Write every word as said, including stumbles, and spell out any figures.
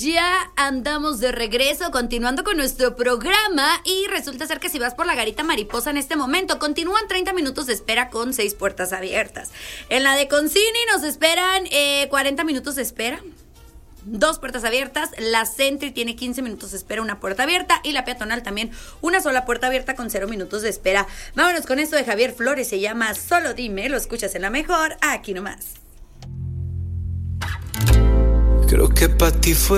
ya andamos de regreso, continuando con nuestro programa. Y resulta ser que si vas por la Garita Mariposa en este momento, continúan treinta minutos de espera con seis puertas abiertas. En la de Concini nos esperan eh, cuarenta minutos de espera, dos puertas abiertas. La Sentry tiene quince minutos de espera, una puerta abierta. Y la Peatonal también, una sola puerta abierta con cero minutos de espera. Vámonos con esto de Javier Flores, se llama Solo Dime. Lo escuchas en La Mejor, aquí nomás. Creo que para ti fue